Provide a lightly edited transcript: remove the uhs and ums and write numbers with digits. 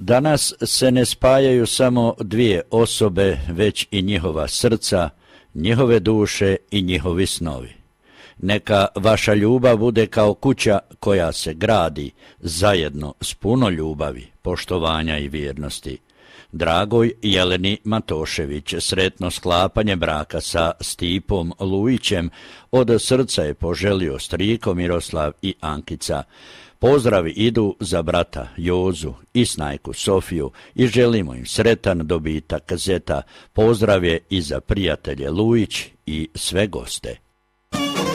Danas se ne spajaju samo dvije osobe, već i njihova srca, njihove duše i njihovi snovi. Neka vaša ljubav bude kao kuća koja se gradi zajedno s puno ljubavi, poštovanja i vjernosti. Dragoj Jeleni Matošević sretno sklapanje braka sa Stipom Lujićem od srca je poželio striko Miroslav i Ankica. Pozdravi idu za brata Jozu i snajku Sofiju i želimo im sretan dobitak zeta. Pozdrav je i za prijatelje Lujić i sve goste.